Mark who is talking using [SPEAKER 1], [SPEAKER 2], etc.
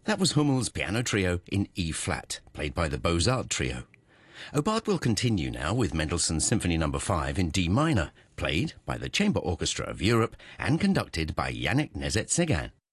[SPEAKER 1] That was Hummel's Piano Trio in E-flat, played by the Beaux-Arts Trio. Aubade will continue now with Mendelssohn's Symphony No. 5 in D minor, played by the Chamber Orchestra of Europe and conducted by Yannick Nézet-Séguin.